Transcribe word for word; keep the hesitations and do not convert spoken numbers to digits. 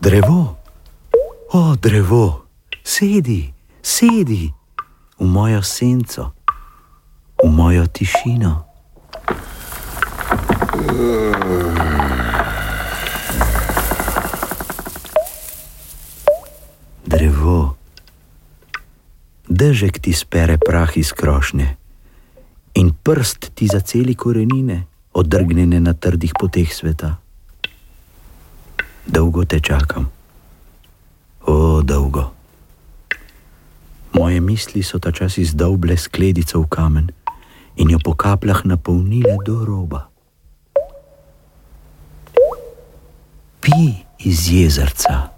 Drevo, o drevo, sedi, sedi v mojo senco, v mojo tišino. Drevo, dežek ti spere prah iz krošnje in prst ti zaceli korenine, odrgnjene na trdih poteh sveta. Dolgo te čakam, o, dolgo. Moje misli so ta čas izdolble skledico v kamen in jo po kapljah napolnile do roba. Pi iz jezerca.